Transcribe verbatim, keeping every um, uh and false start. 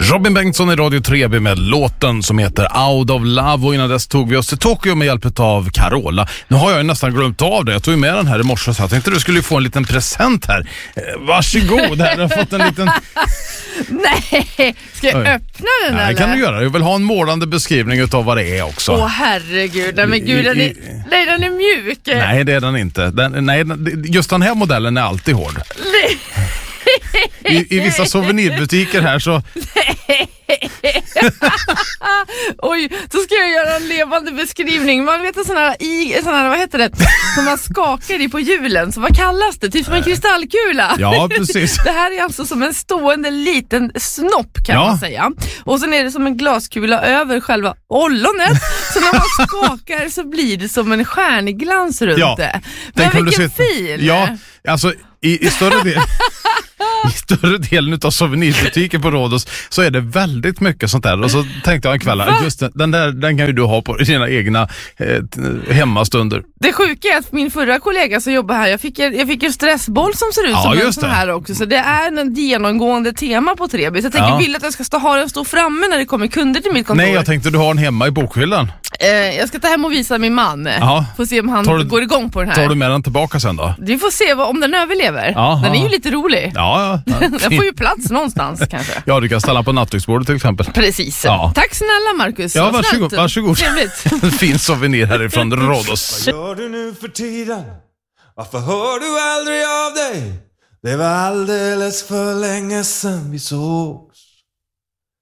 Robin Bengtsson i Radio tre B med låten som heter Out of Love, och innan dess tog vi oss till Tokyo med hjälp av Carola. Nu har jag ju nästan glömt av det. Jag tog ju med den här i morse så jag tänkte du skulle få en liten present här. Eh, varsågod, här har jag fått en liten... Nej, ska jag öppna den? Nej, eller? kan du göra. Jag vill ha en målande beskrivning av vad det är också. Åh herregud, nej men gud, den är, nej, den är mjuk. Nej, det är den inte. Den, nej, just den här modellen är alltid hård. I, I vissa souvenirbutiker här så... Oj, så ska jag göra en levande beskrivning. Man vet att sådana här, i, såna här, vad heter det, som man skakar i på hjulen. Så vad kallas det? Typ som en kristallkula. Ja, precis. Det här är alltså som en stående liten snopp kan ja. man säga. Och sen är det som en glaskula över själva ollonet. Så när man skakar så blir det som en stjärnglans runt ja. det. Men vilken se... fin! Ja, alltså i, i större del... I större delen av souvenirbutiken på Rhodos så är det väldigt mycket sånt där. Och så tänkte jag en kväll, just den, den där den kan ju du ha på dina egna eh, hemmastunder. Det sjuka är att min förra kollega som jobbar här, jag fick en, jag fick en stressboll som ser ut ja, som en sån sån här också. Så det är en genomgående tema på tre B. Så jag tänker, ja. vill att jag ska stå, ha den stå framme när det kommer kunder till mitt kontor. Nej, jag tänkte du har den hemma i bokhyllan. Eh, jag ska ta hem och visa min man. Ja. Får se om han du, går igång på den här. Tar du med den tillbaka sen då? Du får se vad, om den överlever. Aha. Den är ju lite rolig. Ja, ja. Den får ju plats någonstans kanske. Ja, du kan ställa på nattduksbordet till exempel. Precis. Ja. Tack snälla Marcus. Ja, varsågod. varsågod. Trevligt. Fin souvenir härifrån Rhodos. Vad gör du nu för tiden? Varför hör du aldrig av dig? Det var alldeles för länge sedan vi såg.